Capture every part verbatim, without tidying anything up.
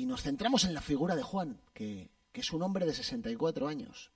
nos centramos en la figura de Juan, que, que es un hombre de sesenta y cuatro años.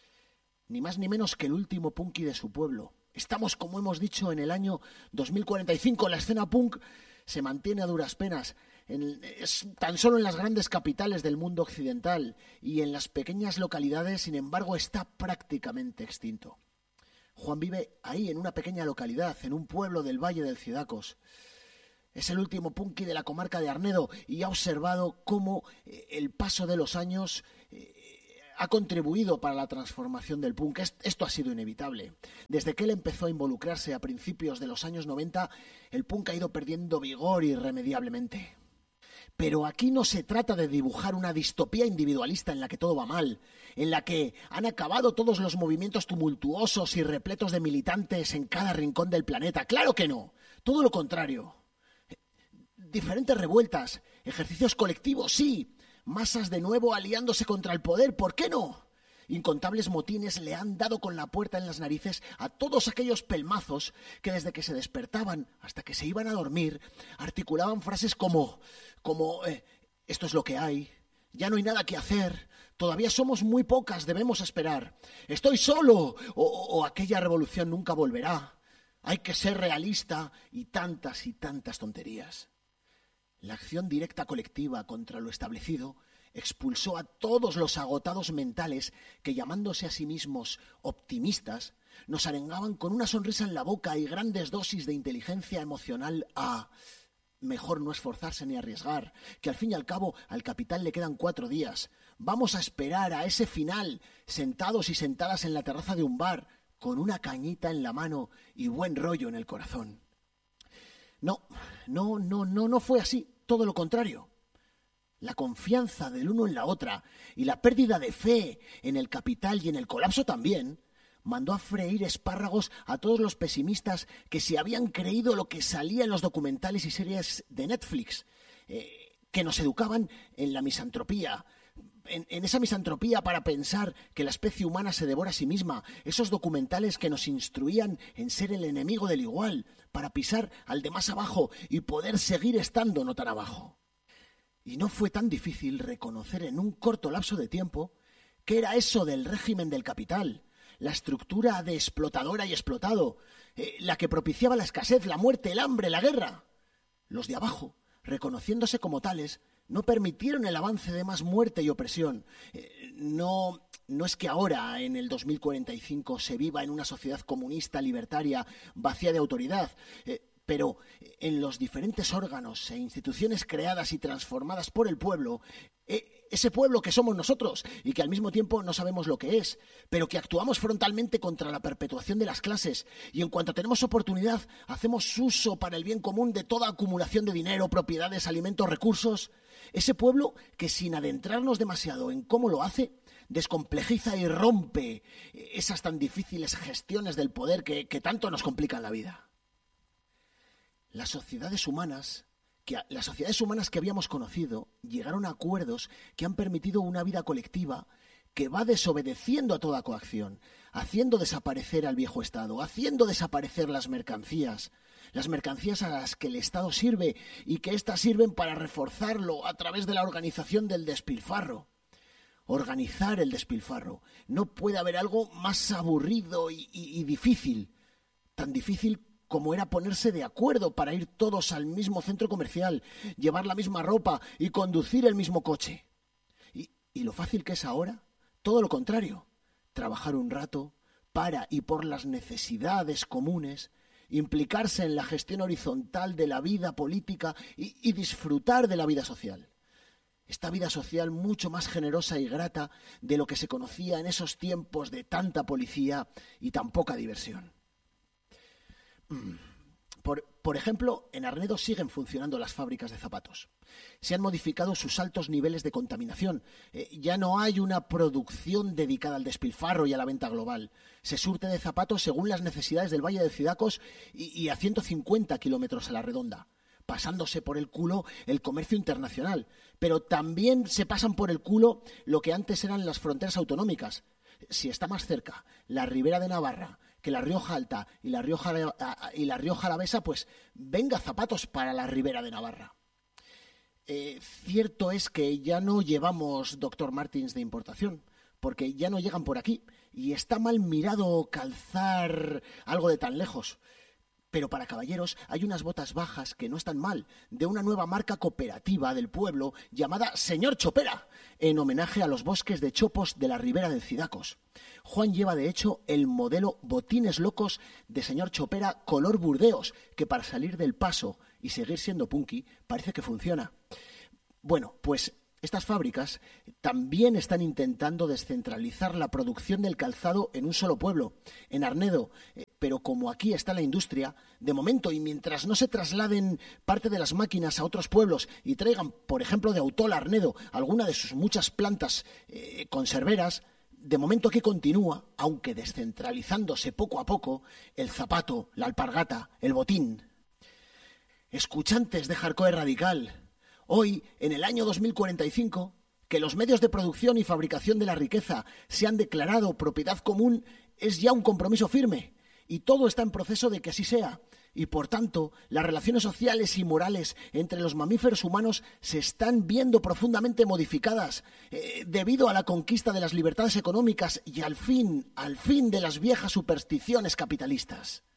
Ni más ni menos que el último punky de su pueblo. Estamos, como hemos dicho, en el año dos mil cuarenta y cinco. La escena punk se mantiene a duras penas. En, es tan solo en las grandes capitales del mundo occidental y en las pequeñas localidades, sin embargo, está prácticamente extinto. Juan vive ahí, en una pequeña localidad, en un pueblo del Valle del Cidacos. Es el último punky de la comarca de Arnedo y ha observado cómo el paso de los años eh, ha contribuido para la transformación del punk. Esto ha sido inevitable. Desde que él empezó a involucrarse a principios de los años noventa, el punk ha ido perdiendo vigor irremediablemente. Pero aquí no se trata de dibujar una distopía individualista en la que todo va mal, en la que han acabado todos los movimientos tumultuosos y repletos de militantes en cada rincón del planeta. ¡Claro que no! Todo lo contrario. Diferentes revueltas, ejercicios colectivos, sí. Masas de nuevo aliándose contra el poder, ¿por qué no? Incontables motines le han dado con la puerta en las narices a todos aquellos pelmazos que desde que se despertaban hasta que se iban a dormir articulaban frases como, como eh, esto es lo que hay, ya no hay nada que hacer, todavía somos muy pocas, debemos esperar, estoy solo, o, o aquella revolución nunca volverá, hay que ser realista y tantas y tantas tonterías. La acción directa colectiva contra lo establecido expulsó a todos los agotados mentales que, llamándose a sí mismos optimistas, nos arengaban con una sonrisa en la boca y grandes dosis de inteligencia emocional a mejor no esforzarse ni arriesgar, que al fin y al cabo al capital le quedan cuatro días. Vamos a esperar a ese final, sentados y sentadas en la terraza de un bar, con una cañita en la mano y buen rollo en el corazón. No, no, no, no, no fue así, todo lo contrario. La confianza del uno en la otra y la pérdida de fe en el capital y en el colapso también mandó a freír espárragos a todos los pesimistas que se habían creído lo que salía en los documentales y series de Netflix, eh, que nos educaban en la misantropía, en, en esa misantropía para pensar que la especie humana se devora a sí misma, esos documentales que nos instruían en ser el enemigo del igual, para pisar al de más abajo y poder seguir estando no tan abajo. Y no fue tan difícil reconocer en un corto lapso de tiempo qué era eso del régimen del capital, la estructura de explotadora y explotado, eh, la que propiciaba la escasez, la muerte, el hambre, la guerra. Los de abajo, reconociéndose como tales, no permitieron el avance de más muerte y opresión. Eh, no, no es que ahora, en el dos mil cuarenta y cinco, se viva en una sociedad comunista, libertaria, vacía de autoridad, eh, pero en los diferentes órganos e instituciones creadas y transformadas por el pueblo, eh, ese pueblo que somos nosotros y que al mismo tiempo no sabemos lo que es, pero que actuamos frontalmente contra la perpetuación de las clases y en cuanto tenemos oportunidad hacemos uso para el bien común de toda acumulación de dinero, propiedades, alimentos, recursos. Ese pueblo que, sin adentrarnos demasiado en cómo lo hace, descomplejiza y rompe esas tan difíciles gestiones del poder que, que tanto nos complican la vida. Las sociedades humanas, que, las sociedades humanas que habíamos conocido llegaron a acuerdos que han permitido una vida colectiva que va desobedeciendo a toda coacción, haciendo desaparecer al viejo Estado, haciendo desaparecer las mercancías, las mercancías a las que el Estado sirve y que éstas sirven para reforzarlo a través de la organización del despilfarro. Organizar el despilfarro. No puede haber algo más aburrido y, y, y difícil, tan difícil como era ponerse de acuerdo para ir todos al mismo centro comercial, llevar la misma ropa y conducir el mismo coche. Y, y lo fácil que es ahora, todo lo contrario, trabajar un rato para y por las necesidades comunes, implicarse en la gestión horizontal de la vida política y, y disfrutar de la vida social. Esta vida social mucho más generosa y grata de lo que se conocía en esos tiempos de tanta policía y tan poca diversión. Por, por ejemplo, en Arnedo siguen funcionando las fábricas de zapatos. Se han modificado sus altos niveles de contaminación. Eh, ya no hay una producción dedicada al despilfarro y a la venta global. Se surte de zapatos según las necesidades del Valle del Cidacos y, y a ciento cincuenta kilómetros a la redonda, pasándose por el culo el comercio internacional. Pero también se pasan por el culo lo que antes eran las fronteras autonómicas. Si está más cerca la Ribera de Navarra que la Rioja Alta y la Rioja, y la Rioja Alavesa, pues venga zapatos para la Ribera de Navarra. Eh, cierto es que ya no llevamos doctor Martins de importación, porque ya no llegan por aquí, y está mal mirado calzar algo de tan lejos. Pero para caballeros hay unas botas bajas que no están mal, de una nueva marca cooperativa del pueblo llamada Señor Chopera, en homenaje a los bosques de chopos de la ribera del Cidacos. Juan lleva de hecho el modelo Botines Locos de Señor Chopera color Burdeos, que para salir del paso y seguir siendo punky parece que funciona. Bueno, pues estas fábricas también están intentando descentralizar la producción del calzado en un solo pueblo, en Arnedo, eh, pero como aquí está la industria, de momento y mientras no se trasladen parte de las máquinas a otros pueblos y traigan, por ejemplo, de Autol a Arnedo alguna de sus muchas plantas eh, conserveras, de momento aquí continúa, aunque descentralizándose poco a poco, el zapato, la alpargata, el botín. Escuchantes de Hardcore Radical, hoy, en el año dos mil cuarenta y cinco, que los medios de producción y fabricación de la riqueza se han declarado propiedad común es ya un compromiso firme, y todo está en proceso de que así sea. Y por tanto, las relaciones sociales y morales entre los mamíferos humanos se están viendo profundamente modificadas eh, debido a la conquista de las libertades económicas y al fin, al fin de las viejas supersticiones capitalistas.